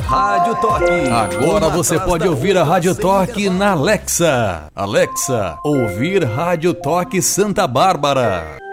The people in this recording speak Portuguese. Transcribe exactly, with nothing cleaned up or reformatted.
Rádio Toque. Agora você pode ouvir a Rádio Toque na Alexa. Alexa, ouvir Rádio Toque Santa Bárbara.